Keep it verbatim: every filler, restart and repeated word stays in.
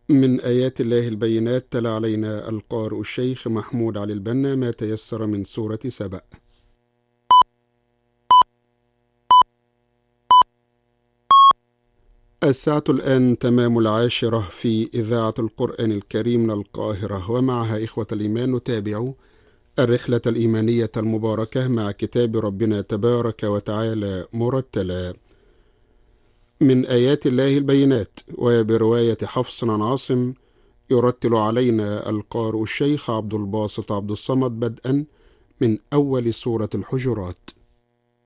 من آيات الله البينات تلا علينا القارئ الشيخ محمود علي البنا ما تيسر من سورة سبأ. الساعة الآن تمام العاشرة في إذاعة القرآن الكريم من القاهرة، ومعها إخوة الإيمان نتابع الرحلة الإيمانية المباركة مع كتاب ربنا تبارك وتعالى مرتلا من آيات الله البينات، وبرواية حفص عن عاصم. يرتل علينا القارئ الشيخ عبد الباسط عبد الصمد بدءا من أول سورة الحجرات.